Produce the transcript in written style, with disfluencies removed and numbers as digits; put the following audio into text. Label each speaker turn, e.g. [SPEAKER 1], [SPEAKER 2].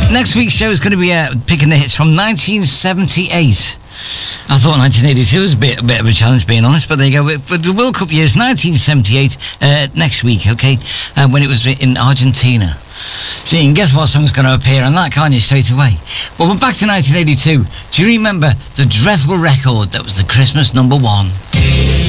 [SPEAKER 1] Next week's show is going to be picking the hits from 1978. I thought 1982 was a bit of a challenge, being honest, but there you go. But the World Cup year is 1978, next week, okay, when it was in Argentina. So you can guess what song's going to appear on that, can't you, straight away? Well, we're back to 1982. Do you remember the dreadful record that was the Christmas #1?